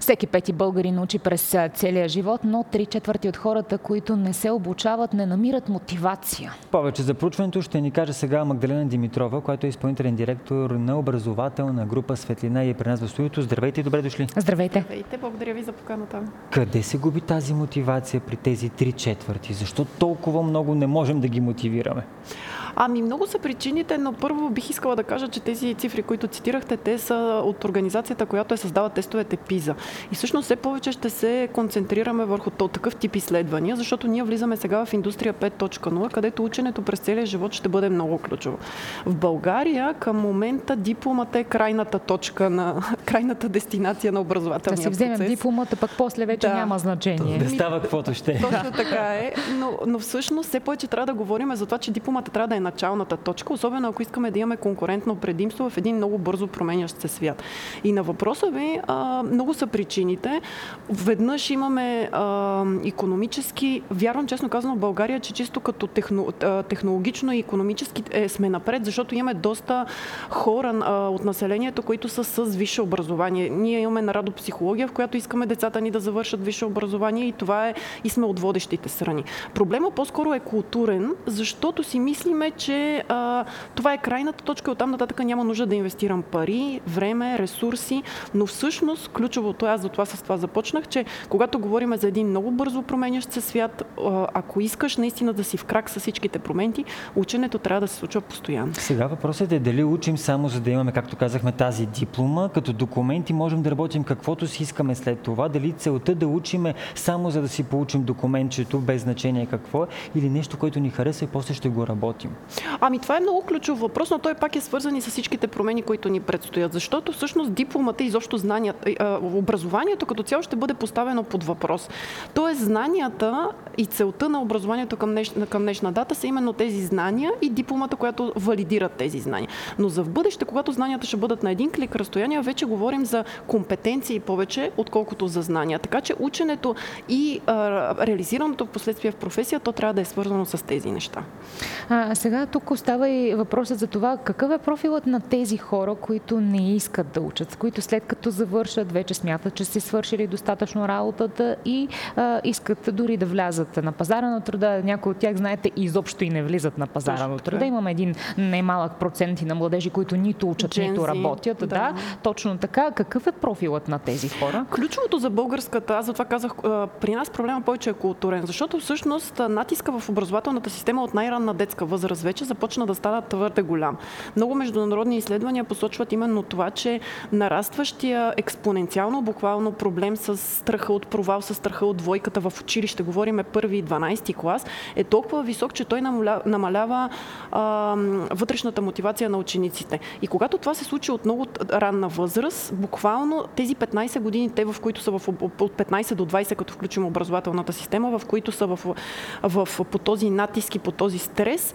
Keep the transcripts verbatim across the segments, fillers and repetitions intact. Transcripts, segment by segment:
Всеки пети българин учи през целия живот, но три четвърти от хората, които не се обучават, не намират мотивация. Повече за проучването ще ни каже сега Магдалена Димитрова, която е изпълнителен директор на образователна група Светлина и е при нас в студиото. Здравейте и добре дошли. Здравейте. Здравейте, благодаря ви за поканата. Къде се губи тази мотивация при тези три четвърти? Защо толкова много не можем да ги мотивираме? Ами много са причините, но първо бих искала да кажа, че тези цифри, които цитирахте, те са от организацията, която е създала тестовете ПИЗА. И всъщност все повече ще се концентрираме върху такъв тип изследвания, защото ние влизаме сега в индустрия пет точка нула, където ученето през целия живот ще бъде много ключово. В България към момента дипломата е крайната точка на крайната дестинация на образователния процес. Да си вземем процес. Дипломата, пък после вече да. няма значение. Да става каквото ще. Точно така е, но, но всъщност все повече трябва да говорим за това, че дипломата трябва да е началната точка, особено ако искаме да имаме конкурентно предимство в един много бързо променящ се свят. И на въпроса ви, а, много са причините. Веднъж имаме а, икономически, вярвам честно казано в България, че чисто като техно, технологично и икономически е, сме напред, защото имаме доста хора а, от населението, които са с висше образование. Ние имаме народопсихология, в която искаме децата ни да завършат висше образование и това е и сме от водещите страни. Проблема по-скоро е културен, защото си мислиме, че а, това е крайната точка и оттам нататък няма нужда да инвестирам пари, време, ресурси, но всъщност ключовото, аз за това с това започнах, че когато говорим за един много бързо променящ се свят, а, ако искаш наистина да си в крак с всичките промени, ученето трябва да се случва постоянно. Сега въпросът е дали учим само за да имаме, както казахме, тази диплома, като документи можем да работим каквото си искаме след това, дали целта да учиме само за да си получим документчето, без значение какво е, или нещо, което ни хареса и после ще го работим. Ами това е много ключов въпрос, но той пак е свързан и с всичките промени, които ни предстоят, защото всъщност дипломата и изобщо знанията, образованието като цяло ще бъде поставено под въпрос. Тоест знанията и целта на образованието към днешна, към днешна дата са именно тези знания и дипломата, която валидират тези знания. Но за в бъдеще, когато знанията ще бъдат на един клик разстояние, вече говорим за компетенции повече, отколкото за знания. Така че ученето и а, реализираното в последствие в професия, то трябва да е свързано с тези неща. А, сега тук остава и въпросът за това какъв е профилът на тези хора, които не искат да учат, които след като завършат, вече смятат, че са свършили достатъчно работата и а, искат дори да влязат на пазара на труда. Някои от тях, знаете, изобщо и не влизат на пазара Точно на труда. Имаме един немалък процент на младежи, които нито учат, Gen нито работят. Да. да, точно така. Какъв е профилът на тези хора? Ключовото за българската, аз затова казах, при нас проблема повече е културен, защото всъщност натиска в образователната система от най-ранна детска възраст вече започна да става твърде голям. Много международни изследвания посочват именно това, че нарастващия експоненциално буквално проблем с страха от провал, с страха от двойката в училище, говориме първи и дванадесети клас, е толкова висок, че той намалява, намалява а, вътрешната мотивация на учениците. И когато това се случи от много ранна възраст, буквално тези петнадесет години, те в които са в, от петнадесет до двадесет, като включим образователната система, в които са в, в, в, по този натиск и по този стрес,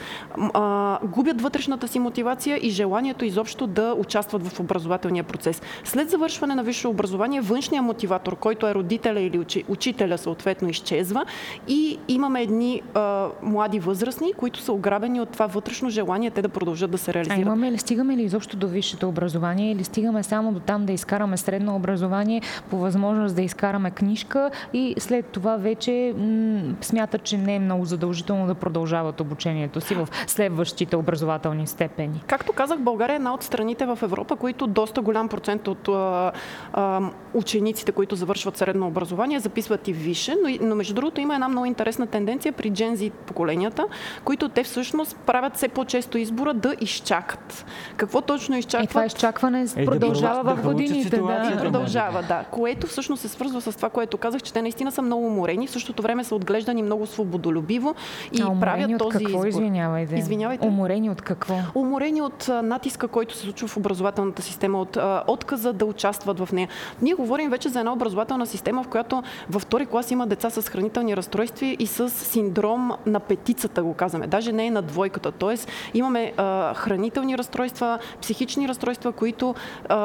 а, губят вътрешната си мотивация и желанието изобщо да участват в образователния процес. След завършване на висше образование, външният мотиватор, който е родителя или учи, учителя, съответно изчезва и имаме едни а, млади възрастни, които са ограбени от това вътрешно желание те да продължат да се реализират. А имаме ли, стигаме ли изобщо до висшето образование или стигаме само до там да изкараме средно образование, по възможност да изкараме книжка и след това вече м- смятат, че не е много задължително да продължават обучението си в следващите образователни степени? Както казах, България е една от страните в Европа, които доста голям процент от а, а, учениците, които завършват средно образование, записват и висше, но, но между другото има една много интересна тенденция при Gen Z поколенията, които те всъщност правят все по-често избора да изчакат. Какво точно изчакват? И това изчакване е, продължава да, в да годините. Да, продължава, да. Което всъщност се свързва с това, което казах, че те наистина са много уморени, в същото време са отглеждани много свободолюбиво и а, правят този какво? избор. Извинявайте. Извинявайте. Уморени от какво? Уморени от а, натиска, който се случва в образователната система, от а, отказа да участват в нея. Ние говорим вече за една образователна система, в която във втори клас има деца с хранителни разстройства и с синдром на петицата, го казваме. Даже не е на двойката. Тоест имаме а, хранителни разстройства, психични разстройства, които а,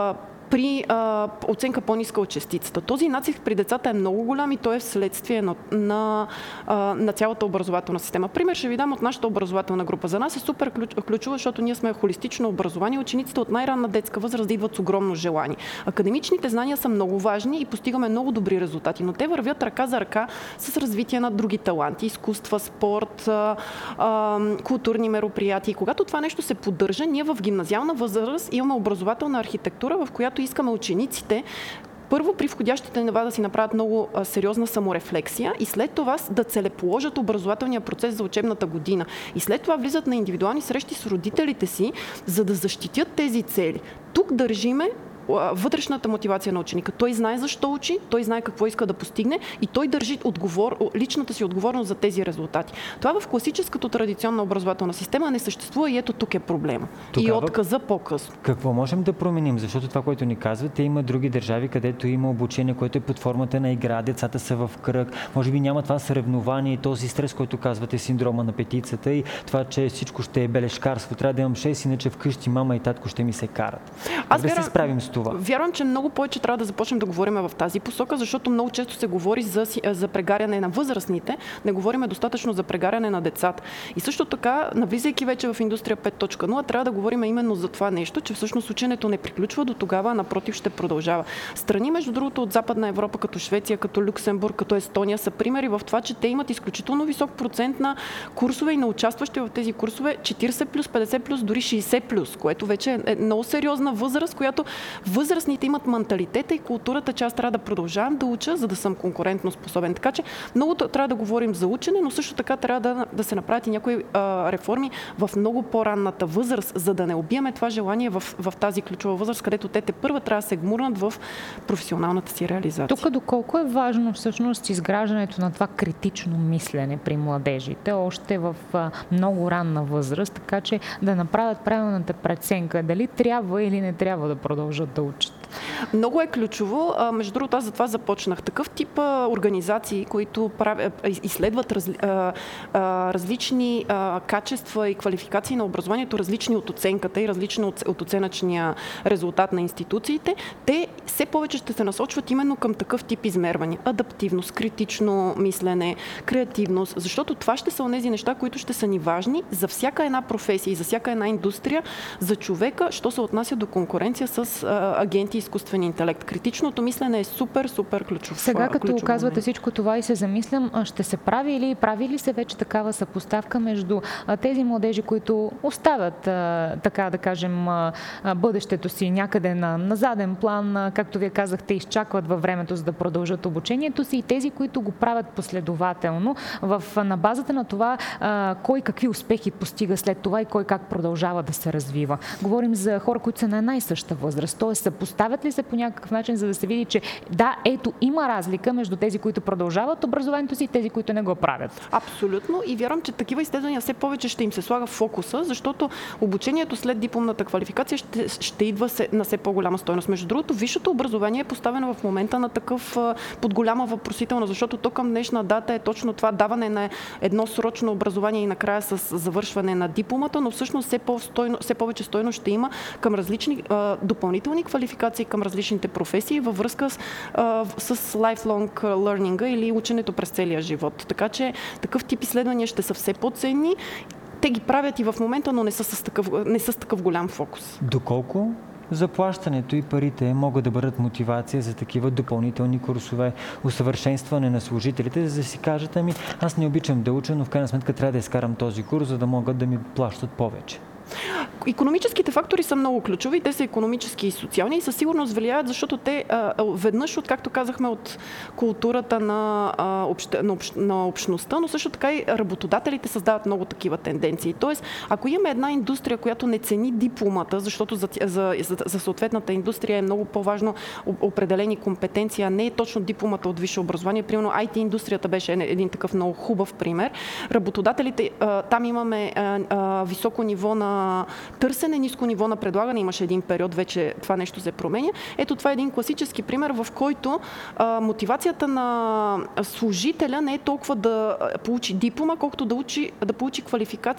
при а, оценка по-ниска от частицата. Този натиск при децата е много голям и той е вследствие на, на, а, на цялата образователна система. Пример ще ви дам от нашата образователна група. За нас е супер ключово, защото ние сме холистично образование. Учениците от най-ранна детска възраст да идват с огромно желание. Академичните знания са много важни и постигаме много добри резултати, но те вървят ръка за ръка с развитие на други таланти, изкуства, спорт, а, а, културни мероприятия. И когато това нещо се поддържа, ние в гимназиална възраст имаме образователна архитектура, в която искаме учениците първо при входящите нива да си направят много а, сериозна саморефлексия и след това да целеположат образователния процес за учебната година. И след това влизат на индивидуални срещи с родителите си, за да защитят тези цели. Тук държиме вътрешната мотивация на ученика. Той знае защо учи, той знае какво иска да постигне и той държи отговор, личната си отговорност за тези резултати. Това в класическата традиционна образователна система не съществува и ето тук е проблема. Тогава, и отказа по-късно. Какво можем да променим? Защото това, което ни казвате, има други държави, където има обучение, което е под формата на игра, децата са в кръг, може би няма това съревнование и този стрес, който казвате, синдрома на петицата и това, че всичко ще е бележкарство. Трябва да имам шест, иначе вкъщи мама и татко ще ми се карат. Аз да се справим с това. Вярвам, че много повече трябва да започнем да говорим в тази посока, защото много често се говори за, за прегаряне на възрастните, не говорим достатъчно за прегаряне на децата. И също така, навлизайки вече в индустрия пет точка нула, трябва да говорим именно за това нещо, че всъщност ученето не приключва до тогава, а напротив ще продължава. Страни, между другото, от Западна Европа, като Швеция, като Люксембург, като Естония, са примери в това, че те имат изключително висок процент на курсове и на участващи в тези курсове четирийсет плюс, петдесет плюс, дори шейсет плюс, което вече е много сериозна възраст, която възрастните имат менталитета и културата, че аз трябва да продължавам да уча, за да съм конкурентно способен. Така че много трябва да говорим за учене, но също така трябва да, да се направят и някои а, реформи в много по-ранната възраст, за да не убиеме това желание в, в тази ключова възраст, където те те първа трябва да се гмурнат в професионалната си реализация. Тук доколко е важно всъщност изграждането на това критично мислене при младежите, още в а, много ранна възраст, така че да направят правилната преценка дали трябва или не трябва да продължат да учат. Много е ключово. Между другото, аз за това започнах. Такъв тип организации, които правят, изследват раз, а, а, различни а, качества и квалификации на образованието, различни от оценката и различни от, от оценъчния резултат на институциите, те все повече ще се насочват именно към такъв тип измервания. Адаптивност, критично мислене, креативност, защото това ще са онези неща, които ще са ни важни за всяка една професия и за всяка една индустрия, за човека, що се отнася до конкуренция с а, агенти и изкуствен интелект. Критичното мислене е супер, супер ключов. Сега, като ключов казвате момент. всичко това и се замислям, ще се прави или прави ли се вече такава съпоставка между тези младежи, които оставят, така да кажем, бъдещето си някъде на, на заден план, както вие казахте, изчакват във времето, за да продължат обучението си, и тези, които го правят последователно, в, на базата на това кой какви успехи постига след това и кой как продължава да се развива. Говорим за хора, които са на една и съща възраст, т.е. съпоставят ли се по някакъв начин, за да се види, че да, ето има разлика между тези, които продължават образованието си и тези, които не го правят. Абсолютно, и вярвам, че такива изследвания все повече ще им се слага в фокуса, защото обучението след дипломната квалификация ще, ще идва се, на все по-голяма стойност. Между другото, висшето образование е поставено в момента на такъв под голяма въпросителна, защото то към днешна дата е точно това даване на едно срочно образование и накрая с завършване на дипломата, но всъщност все, по-стойно, все повече стойност ще има към различни а, допълнителни квалификации към различните професии във връзка с, а, с lifelong learning или ученето през целия живот. Така че такъв тип изследвания ще са все по-ценни. Те ги правят и в момента, но не са с такъв, не са с такъв голям фокус. Доколко заплащането и парите могат да бъдат мотивация за такива допълнителни курсове, усъвършенстване на служителите, за да си кажат, ами аз не обичам да уча, но в крайна сметка трябва да изкарам този курс, за да могат да ми плащат повече? Икономическите фактори са много ключови, те са икономически и социални и със сигурност влияят, защото те а, веднъж, от, както казахме, от културата на, а, общ, на, общ, на общността, но също така и работодателите създават много такива тенденции. Тоест, ако имаме една индустрия, която не цени дипломата, защото за, за, за, за съответната индустрия е много по-важно определени компетенции, а не е точно дипломата от висше образование. Примерно ай ти индустрията беше един такъв много хубав пример. Работодателите, а, там имаме а, а, високо ниво на търсене, ниско ниво на предлагане. Имаше един период, вече това нещо се променя. Ето това е един класически пример, в който а, мотивацията на служителя не е толкова да получи диплома, колкото да, учи, да получи квалификации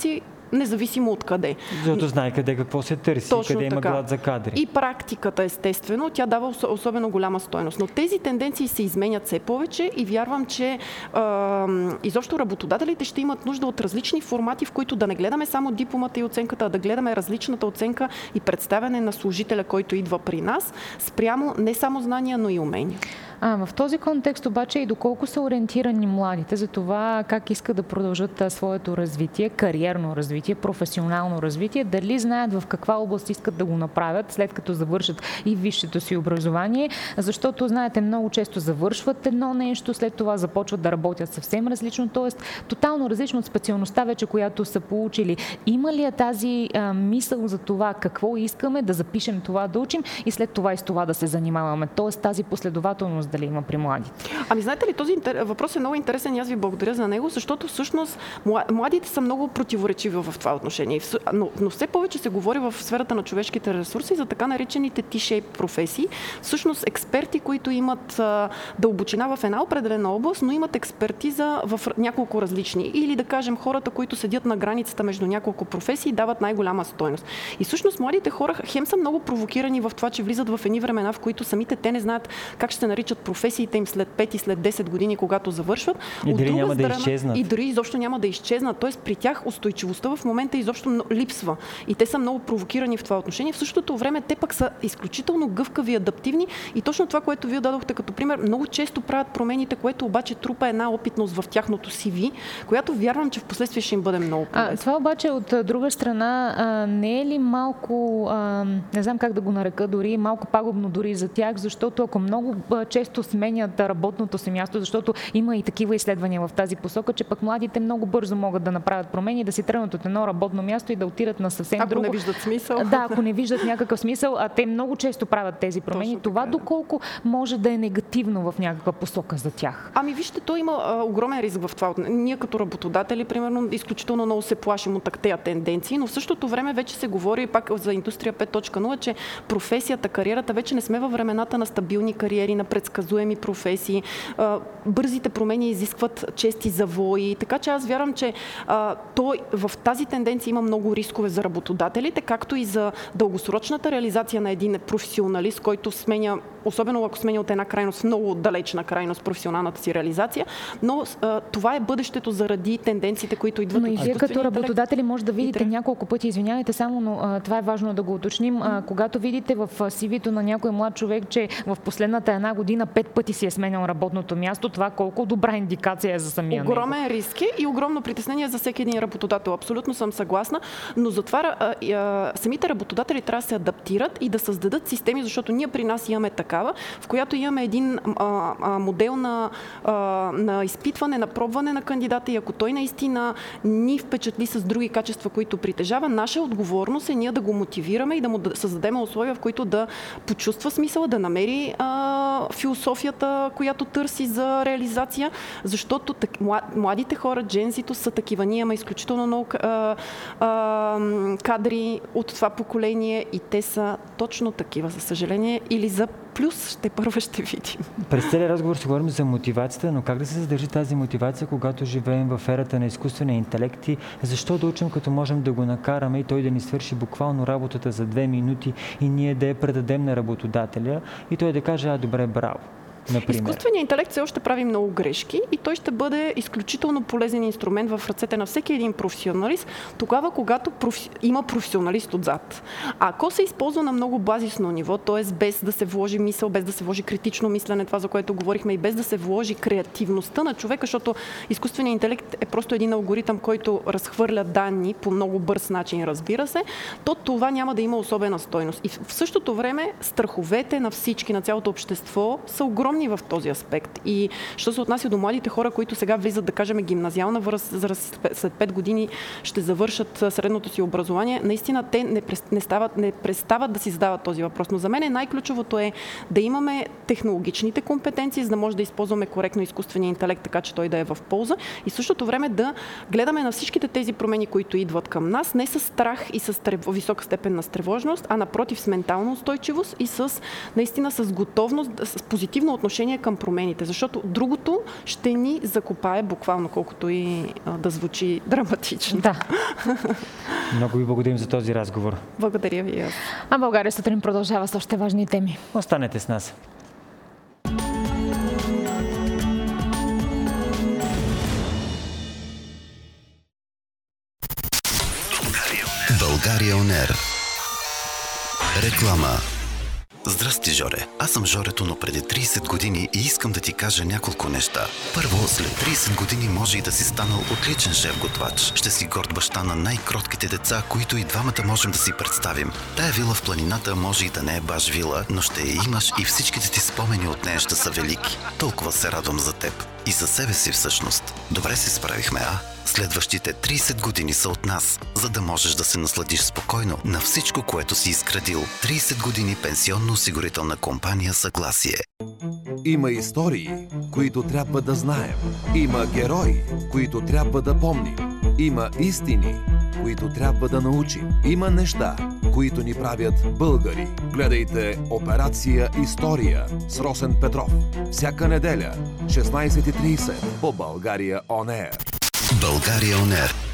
независимо от къде. Защото знае къде какво се търси, Точно къде има така. глад за кадри. И практиката, естествено, тя дава особено голяма стойност. Но тези тенденции се изменят все повече и вярвам, че а, изобщо работодателите ще имат нужда от различни формати, в които да не гледаме само дипломата и оценката, а да гледаме различната оценка и представяне на служителя, който идва при нас, спрямо не само знания, но и умения. А, в този контекст обаче и доколко са ориентирани младите за това как искат да продължат а, своето развитие, кариерно развитие, професионално развитие, дали знаят в каква област искат да го направят след като завършат и висшето си образование, защото знаете, много често завършват едно нещо, след това започват да работят съвсем различно, т.е. тотално различно от специалността вече, която са получили. Има ли тази а, мисъл за това какво искаме, да запишем това, да учим и след това и с това да се занимаваме? Т.е. тази последователност дали има при младите? Ами знаете ли, този въпрос е много интересен и аз ви благодаря за него, защото всъщност младите са много противоречиви в това отношение. Но, но все повече се говори в сферата на човешките ресурси за така наречените T-shape професии. Всъщност експерти, които имат а, дълбочина в една определена област, но имат експертиза в няколко различни. Или да кажем хората, които седят на границата между няколко професии, дават най-голяма стойност. И всъщност младите хора хем са много провокирани в това, че влизат в едни времена, в които самите те не знаят как ще се наричат професиите им след пет и след десет години, когато завършват. И дали няма страна, да изчезнат. И дори изобщо няма да изчезнат. Тоест при тях устойчивостта в момента изобщо липсва. И те са много провокирани в това отношение. В същото време те пък са изключително гъвкави, адаптивни и точно това, което вие дадохте като пример, много често правят промените, което обаче трупа една опитност в тяхното си ви, която вярвам, че в последствие ще им бъде много полезно. Това обаче от друга страна а, не е ли малко, а, не знам как да го нарека, дори малко пагубно дори за тях, защото ако много а, често сменят работното си място, защото има и такива изследвания в тази посока, че пък младите много бързо могат да направят промени, да си тръгнат от едно работно място и да отидат на съвсем ако друго. Ако не виждат смисъл. Да, ако не виждат някакъв смисъл, а те много често правят тези промени. Точно това така, доколко може да е негативно в някаква посока за тях? Ами вижте, то има а, огромен риск в това. Ние като работодатели, примерно, изключително много се плашим от тези тенденции, но в същото време вече се говори пак за индустрия пет точка нула, че професията, кариерата, вече не сме във времената на стабилни кариери, на предсказуеми професии. А, бързите промени изискват чести завои, така че аз вярвам, че а, той в тази тенденция има много рискове за работодателите, както и за дългосрочната реализация на един професионалист, който сменя, особено ако сменя от една крайност, много далечна крайност професионалната си реализация, но а, това е бъдещето заради тенденциите, които идват. Но и вие като работодатели може да видите няколко пъти, извинявайте само, но а, това е важно да го уточним, а, когато видите в си ви-то на някой млад човек, че в последната една година пет пъти си е сменял работното място, това колко добра индикация е за самия него. Огромен риск е и огромно притеснение за всеки един работодател. Абсолютно съм съгласна, но затова а, а, самите работодатели трябва да се адаптират и да създадат системи, защото ние при нас имаме такава, в която имаме един а, а, модел на, а, на изпитване, на пробване на кандидата и ако той наистина ни впечатли с други качества, които притежава, наша отговорност е ние да го мотивираме и да му създадем условия, в които да почувства смисъла, да намери а, философията, която търси за реализация, защото так, младите хора, джензито са такива. Ние имаме изключително много а, а, кадри от това поколение и те са точно такива, за съжаление, или за плюс ще първо ще видим. През целия разговор ще говорим за мотивацията, но как да се задържи тази мотивация, когато живеем в ерата на изкуствения интелект и защо да учим, като можем да го накараме и той да ни свърши буквално работата за две минути и ние да я предадем на работодателя и той да каже, а добре, браво. Например. Изкуственият интелект все още прави много грешки и той ще бъде изключително полезен инструмент в ръцете на всеки един професионалист, тогава когато профи... има професионалист отзад. А ако се използва на много базисно ниво, т.е. без да се вложи мисъл, без да се вложи критично мислене, това за което говорихме, и без да се вложи креативността на човека, защото изкуственият интелект е просто един алгоритъм, който разхвърля данни по много бърз начин, разбира се, то това няма да има особена стойност. И в същото време страховете на всички, на цялото общество са огромни в този аспект. И що се отнася до младите хора, които сега влизат, да кажем, гимназиална възраст, след пет години ще завършат средното си образование, наистина те не, не, стават, не престават да си задават този въпрос. Но за мен най-ключовото е да имаме технологичните компетенции, за да може да използваме коректно изкуствения интелект, така че той да е в полза. И в същото време да гледаме на всичките тези промени, които идват към нас, не с страх и с трев... висока степен на тревожност, а напротив с ментална устойчивост и с наистина с готовност, с позитивно отношение към промените, защото другото ще ни закопае буквално, колкото и а, да звучи драматично. Да. Много ви благодарим за този разговор. Благодаря ви. Аз. А България сутрин продължава с още важни теми. Останете с нас. България он ер. Реклама. Здрасти, Жоре. Аз съм Жорето, но преди трийсет години и искам да ти кажа няколко неща. Първо, след трийсет години може и да си станал отличен шеф-готвач. Ще си горд баща на най-кротките деца, които и двамата можем да си представим. Тая вила в планината може и да не е баш вила, но ще я имаш и всичките ти спомени от нея ще са велики. Толкова се радвам за теб. И за себе си всъщност. Добре се справихме, а? Следващите трийсет години са от нас, за да можеш да се насладиш спокойно на всичко, което си изградил. трийсет години пенсионно-осигурителна компания Съгласие. Има истории, които трябва да знаем. Има герои, които трябва да помним. Има истини, които трябва да научим. Има неща, които ни правят българи. Гледайте Операция История с Росен Петров. Всяка неделя, шестнайсет и трийсет по България он ер. България он ер.